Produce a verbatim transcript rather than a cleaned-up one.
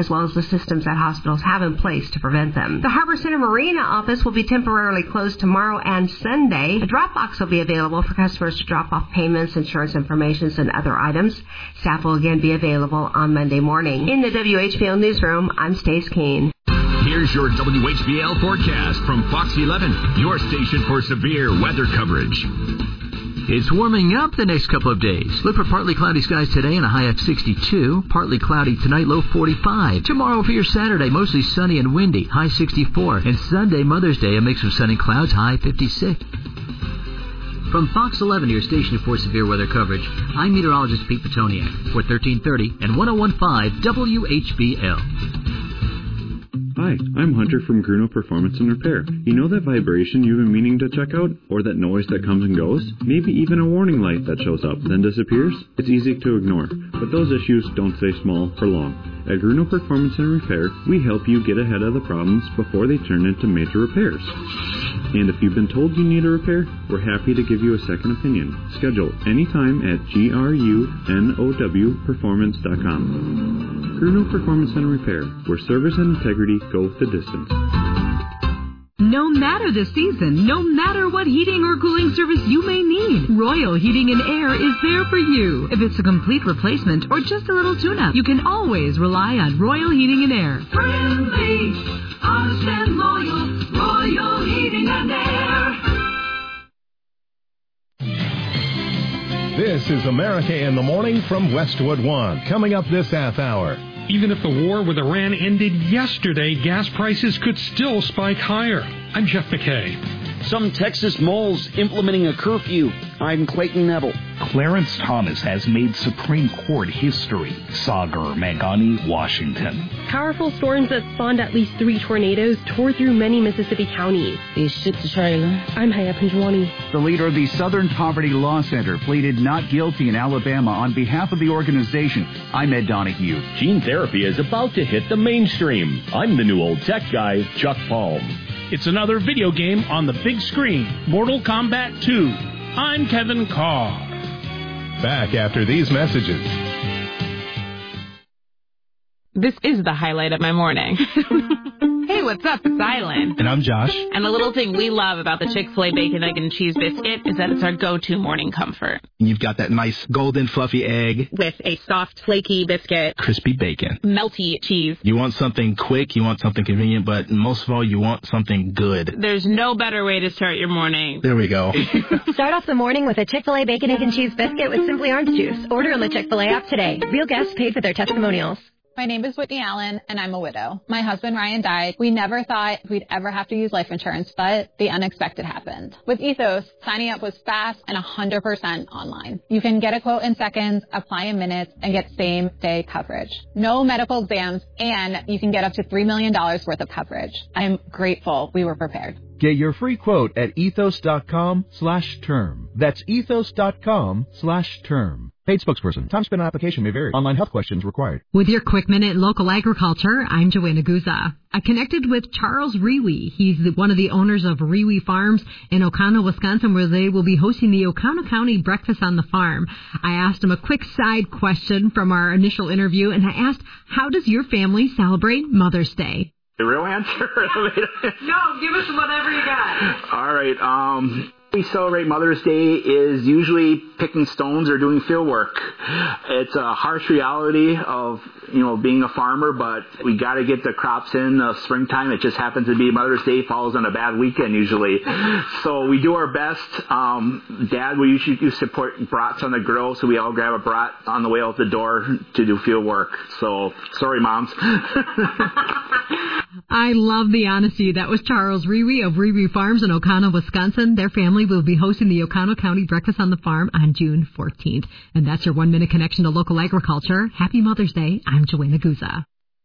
as well as the systems that hospitals have in place to prevent them. The Harbor Center Marina office will be temporarily closed tomorrow and Sunday. A drop box will be available for customers to drop off payments, insurance information, and other items. Staff will again be available on Monday morning. In the W H B L Newsroom, I'm Stace Keene. Here's your W H B L forecast from Fox eleven, your station for severe weather coverage. It's warming up the next couple of days. Look for partly cloudy skies today and a high of sixty-two. Partly cloudy tonight, low forty-five. Tomorrow for your Saturday, mostly sunny and windy, high sixty-four. And Sunday, Mother's Day, a mix of sun and clouds, high fifty-six. From Fox eleven, your station for severe weather coverage, I'm meteorologist Pete Petoniak for thirteen thirty and one oh one point five W H B L. Hi, I'm Hunter from Gruno Performance and Repair. You know that vibration you've been meaning to check out? Or that noise that comes and goes? Maybe even a warning light that shows up, then disappears? It's easy to ignore, but those issues don't stay small for long. At Gruno Performance and Repair, we help you get ahead of the problems before they turn into major repairs. And if you've been told you need a repair, we're happy to give you a second opinion. Schedule anytime at G R U N O W performance dot com. Gruno Performance and Repair, where service and integrity go the distance. No matter the season, no matter what heating or cooling service you may need, Royal Heating and Air is there for you. If it's a complete replacement or just a little tune-up, you can always rely on Royal Heating and Air. Friendly, honest and loyal, Royal Heating and Air. This is America in the Morning from Westwood One. Coming up this half hour. Even if the war with Iran ended yesterday, gas prices could still spike higher. I'm Jeff McKay. Some Texas malls implementing a curfew. I'm Clayton Neville. Clarence Thomas has made Supreme Court history. Sagar Meghani, Washington. Powerful storms that spawned at least three tornadoes tore through many Mississippi counties. They shipped the trailer. I'm Haya Panjwani. The leader of the Southern Poverty Law Center pleaded not guilty in Alabama on behalf of the organization. I'm Ed Donahue. Gene therapy is about to hit the mainstream. I'm the new old tech guy, Chuck Palm. It's another video game on the big screen, Mortal Kombat two. I'm Kevin Carr. Back after these messages. This is the highlight of my morning. Hey, what's up? It's Island. And I'm Josh. And the little thing we love about the Chick-fil-A Bacon, Egg, and Cheese Biscuit is that it's our go-to morning comfort. You've got that nice golden fluffy egg. With a soft, flaky biscuit. Crispy bacon. Melty cheese. You want something quick, you want something convenient, but most of all, you want something good. There's no better way to start your morning. There we go. Start off the morning with a Chick-fil-A Bacon, Egg, and Cheese Biscuit with Simply Orange Juice. Order on the Chick-fil-A app today. Real guests paid for their testimonials. My name is Whitney Allen, and I'm a widow. My husband, Ryan, died. We never thought we'd ever have to use life insurance, but the unexpected happened. With Ethos, signing up was fast and one hundred percent online. You can get a quote in seconds, apply in minutes, and get same-day coverage. No medical exams, and you can get up to three million dollars worth of coverage. I'm grateful we were prepared. Get your free quote at ethos.com slash term. That's ethos.com slash term. Paid spokesperson. Time spent on application may vary. Online health questions required. With your quick minute local agriculture, I'm Joanna Guza. I connected with Charles Rewe. He's the, one of the owners of Rewe Farms in Oconto, Wisconsin, where they will be hosting the Oconto County Breakfast on the Farm. I asked him a quick side question from our initial interview, and I asked, how does your family celebrate Mother's Day? The real answer? No, give us whatever you got. All right. Um, we celebrate Mother's Day is usually picking stones or doing field work. It's a harsh reality of, you know, being a farmer, but we got to get the crops in uh, springtime. It just happens to be Mother's Day falls on a bad weekend usually. So we do our best. Um, Dad, we usually used to put brats on the grill, so we all grab a brat on the way out the door to do field work. So sorry, moms. I love the honesty. That was Charles Rewe of Rewe Farms in Oconto, Wisconsin. Their family will be hosting the Oconto County Breakfast on the Farm on June fourteenth. And that's your one-minute connection to local agriculture. Happy Mother's Day. I'm Joanna Guza.